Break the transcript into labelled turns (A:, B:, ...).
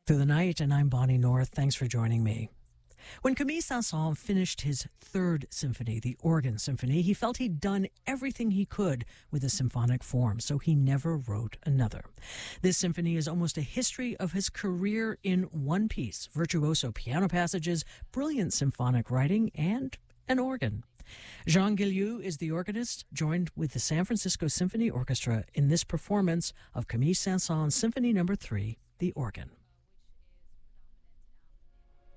A: Through the night, and I'm Bonnie North. Thanks for joining me. When Camille Saint-Saëns finished his third symphony, the Organ Symphony, he felt he'd done everything he could with the symphonic form, so he never wrote another. This symphony is almost a history of his career in one piece: virtuoso piano passages, brilliant symphonic writing, and an organ. Jean Guilloux is the organist, joined with the San Francisco Symphony Orchestra in this performance of Camille Saint-Saëns Symphony No. 3, The Organ.